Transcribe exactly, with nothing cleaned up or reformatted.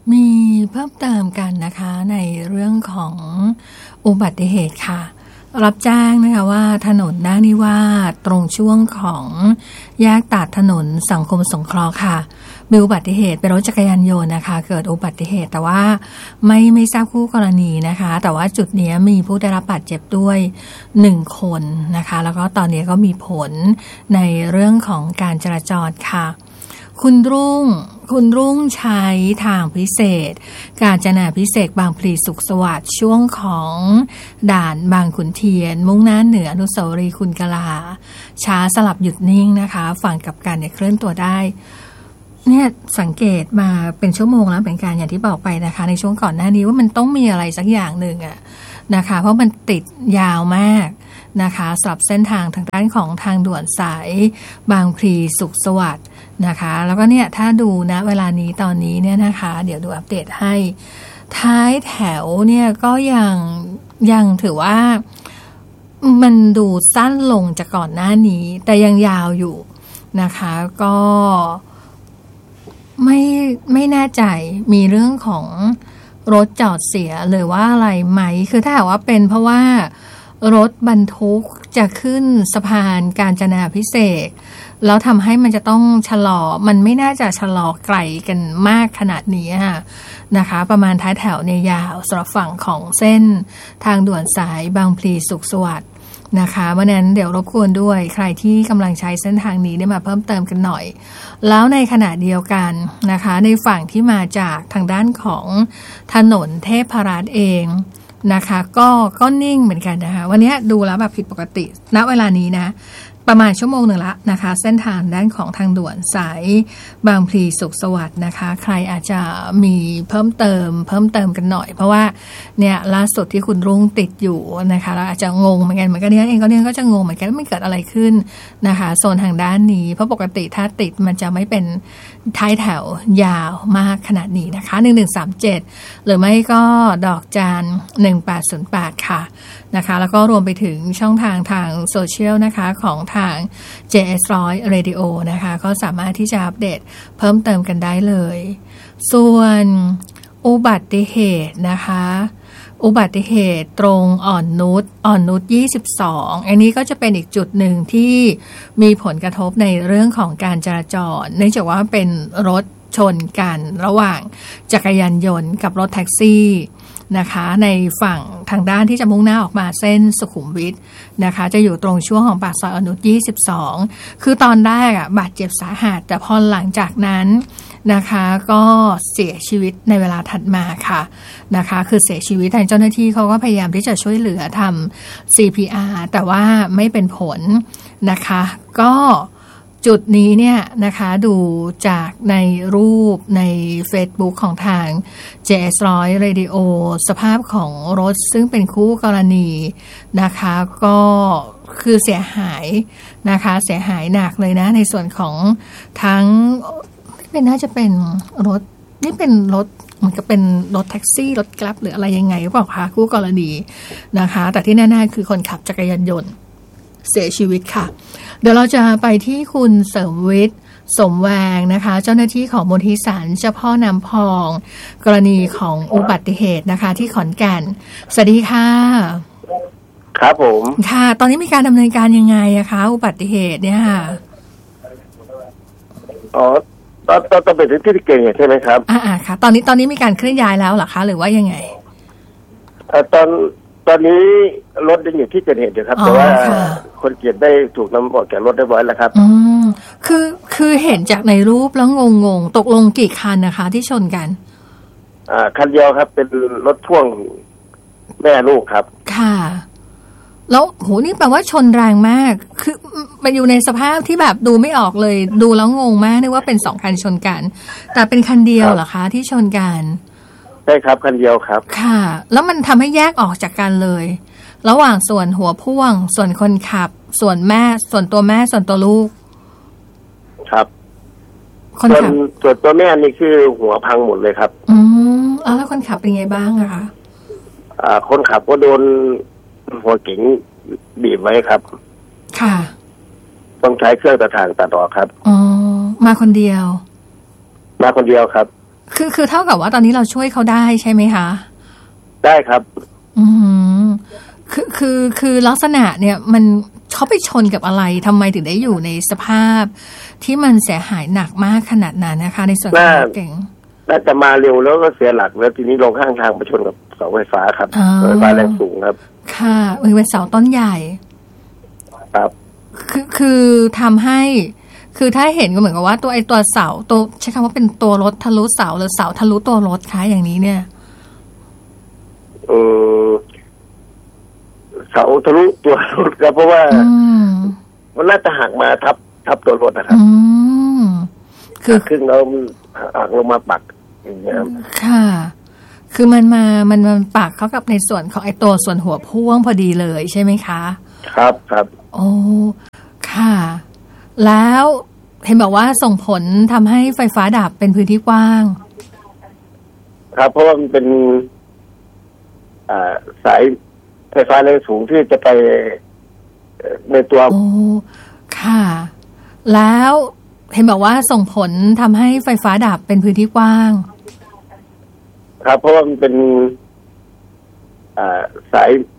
มีเพิ่มเติมกันนะคะในเรื่องของอุบัติเหตุค่ะรับแจ้งนะคะว่าถนนนานิวาสตรงช่วงของแยกตัดถนนสังคมสงเคราะห์ค่ะมีอุบัติเหตุเป็นรถจักรยานยนต์นะคะเกิดอุบัติเหตุแต่ว่าไม่ไม่ทราบคู่กรณีนะคะแต่ว่าจุดนี้มีผู้ได้รับบาดเจ็บด้วยหนึ่งคนนะคะแล้วก็ตอนนี้ก็มีผลในเรื่องของการจราจรค่ะคุณรุ่งคุณรุ่งใช้ทางพิเศษกาญจนาพิเศษบางพลีสุขสวัสดิ์ช่วงของด่านบางขุนเทียนมุ่งหน้าเหนืออนุสาวรีย์คุณกลาช้าสลับหยุดนิ่งนะคะฝั่งกับการเนี่ยเคลื่อนตัวได้เนี่ยสังเกตมาเป็นชั่วโมงแล้วเป็นการอย่างที่บอกไปนะคะในช่วงก่อนหน้านี้ว่ามันต้องมีอะไรสักอย่างหนึ่งอะนะคะเพราะมันติดยาวมากนะคะสำหรับเส้นทางทางด้านของทางด่วนสายบางพลีสุขสวัสดิ์นะคะแล้วก็เนี่ยถ้าดูนะเวลานี้ตอนนี้เนี่ยนะคะเดี๋ยวดูอัปเดตให้ท้ายแถวเนี่ยก็ยังยังถือว่ามันดูสั้นลงจากก่อนหน้านี้แต่ยังยาวอยู่นะคะก็ไม่ไม่แน่ใจมีเรื่องของรถจอดเสียหรือว่าอะไรไหมคือถ้าหากว่าเป็นเพราะว่ารถบรรทุกจะขึ้นสะพานกาญจนาภิเษกแล้วทำให้มันจะต้องชะลอมันไม่น่าจะชะลอไกลกันมากขนาดนี้ค่ะนะคะประมาณท้ายแถวเนี่ยยาวสำหรับฝั่งของเส้นทางด่วนสายบางพลีสุขสวัสดิ์นะคะเพราะนั้นเดี๋ยวรบกวนด้วยใครที่กำลังใช้เส้นทางนี้ได้มาเพิ่มเติมกันหน่อยแล้วในขณะเดียวกันนะคะในฝั่งที่มาจากทางด้านของถนนเทพรัตน์เองนะคะก็ก็นิ่งเหมือนกันนะคะวันนี้ดูแล้วแบบผิดปกติณเวลานี้นะประมาณชั่วโมงหนึ่งละนะคะเส้นทางด้านของทางด่วนสายบางพลีสุขสวัสดิ์นะคะใครอาจจะมีเพิ่มเติมเพิ่มเติมกันหน่อยเพราะว่าเนี่ยล่าสุดที่คุณรุ่งติดอยู่นะคะเราอาจจะงงเหมือนกันเหมือนกันเนี่ยเองก็เนี่ยก็จะงงเหมือนกันว่ามันเกิดอะไรขึ้นนะคะโซนทางด้านนี้เพราะปกติถ้าติดมันจะไม่เป็นท้ายแถวยาวมากขนาดนี้นะคะหนึ่งหนึ่งสามเจ็ดหรือไม่ก็ดอกจานหนึ่งแปดศูนย์แปดค่ะนะคะแล้วก็รวมไปถึงช่องทางทางโซเชียลนะคะของทาง เจ เอส หนึ่งร้อย Radio นะคะก็สามารถที่จะอัปเดตเพิ่มเติมกันได้เลยส่วนอุบัติเหตุนะคะอุบัติเหตุตรงอ่อนนุชอ่อนนุชยี่สิบสองอันนี้ก็จะเป็นอีกจุดหนึ่งที่มีผลกระทบในเรื่องของการจราจรเนื่องจากว่าเป็นรถชนกันระหว่างจักรยานยนต์กับรถแท็กซี่นะคะในฝั่งทางด้านที่จะมุ่งหน้าออกมาเส้นสุขุมวิทนะคะจะอยู่ตรงช่วงของปากซอยอนุชยี่สิบสองคือตอนแรกอ่ะบาดเจ็บสาหัสแต่พอหลังจากนั้นนะคะก็เสียชีวิตในเวลาถัดมาค่ะนะคะคือเสียชีวิตทางเจ้าหน้าที่เขาก็พยายามที่จะช่วยเหลือทำ ซี พี อาร์ แต่ว่าไม่เป็นผลนะคะก็จุดนี้เนี่ยนะคะดูจากในรูปใน Facebook ของทาง เจ เอส หนึ่งร้อย Radio สภาพของรถซึ่งเป็นคู่กรณีนะคะก็คือเสียหายนะคะเสียหายหนักเลยนะในส่วนของทั้งเป็นน่าจะเป็นรถนี่เป็นรถมันก็เป็นรถแท็กซี่รถกราฟหรืออะไรยังไงหรือเปล่าคะคู่กรณีนะคะแต่ที่แน่ๆคือคนขับจักรยานยนต์เสียชีวิตค่ะเดี๋ยวเราจะไปที่คุณเสริมวิทย์สมแวงนะคะเจ้าหน้าที่ของมูลที่ศาลเจ้าพ่อน้ำพองกรณีของอุบัติเหตุนะคะที่ขอนแก่นสวัสดีค่ะครับผมค่ะตอนนี้มีการดำเนินการยังไงอะคะอุบัติเหตุเนี่ยค่ะอ๋อตอนตอนตอนเป็นที่ที่เกิดเหตุใช่ไหมครับอ่าค่ะตอนนี้ตอนนี้มีการเคลื่อนย้ายแล้วเหรอคะหรือว่ายังไงอ่าตอนตอนนี้รถยังอยู่ที่เกิดเหตุอยู่ครับแต่ว่าคนเจ็บได้ถูกนำออกจากรถเรียบร้อยแล้วครับอืมคือคือเห็นจากในรูปแล้วงงงตกลงกี่คันนะคะที่ชนกันอ่าคันเดียวครับเป็นรถพ่วงแม่ลูกครับค่ะแล้วโหนี่แปลว่าชนแรงมากคือมันอยู่ในสภาพที่แบบดูไม่ออกเลยดูแล้วงงมากนึกว่าเป็นสองคันชนกันแต่เป็นคันเดียวเหรอคะที่ชนกันใช่ครับคันเดียวครับค่ะแล้วมันทำให้แยกออกจากกันเลยระหว่างส่วนหัวพ่วงส่วนคนขับส่วนแม่ส่วนตัวแม่ส่วนตัวลูกครับคนขับส่วนตัวแม่นี่คือหัวพังหมดเลยครับอืมแล้วคนขับเป็นไงบ้างอะคะอ่าคนขับก็โดนหัวเก๋งบีบไว้ครับค่ะต้องใช้เครื่องตัดทางตัดออกครับอ๋อมาคนเดียวมาคนเดียวครับคือคือเท่ากับว่าตอนนี้เราช่วยเขาได้ใช่ไหมคะได้ครับอืมคือคือคือลักษณะเนี่ยมันเขาไปชนกับอะไรทำไมถึงได้อยู่ในสภาพที่มันเสียหายหนักมากขนาดนั้นนะคะในส่วนของรถเก๋งน่าจะมาเร็วแล้วก็เสียหลักแล้วทีนี้ลงข้างทางไปชนกับเสาไฟฟ้าครับเสาไฟฟ้าแรงสูงครับค่ะเป็นเสาต้นใหญ่ครับคือคือทำให้คือถ้าเห็นก็เหมือนกับว่าตัวไอตัวเสาตัวใช้คำว่าเป็นตัวรถทะลุเสาหรือเสาทะลุตัวรถคะอย่างนี้เนี่ยเออเสาทะลุตัวรถครับเพราะว่ามันน่าจะหักมาทับทับตัวรถนะครับคือขึ้นแล้วหักลงมาปักอย่างเงี้ยค่ะคือมันมามันมันปักเข้ากับในส่วนของไอตัวส่วนหัวพ่วงพอดีเลยใช่ไหมคะครับครับโอ้ค่ะแล้วเห็นบอกว่าส่งผลทำให้ไฟฟ้าดับเป็นพื้นที่กว้างครับเพราะว่ามันเป็นอ่าสายไฟฟ้าแรงสูงที่จะไปในตัวโอ้ค่ะแล้วเห็นบอกว่าส่งผลทำให้ไฟฟ้าดับเป็นพื้นที่กว้างครับเพราะว่ามันเป็นอ่าสาย